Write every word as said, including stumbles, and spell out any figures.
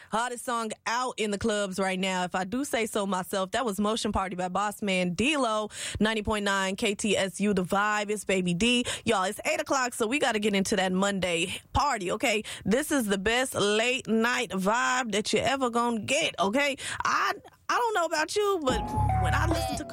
Hottest song out in the clubs right now, if I do say so myself. That was Motion Party by Bossman D-Lo. ninety point nine K T S U, The Vibe. It's Baby D. Y'all, it's eight o'clock, so we got to get into that Monday party, okay? This is the best late night vibe that you ever gonna get, okay? I I don't know about you, but when I listen to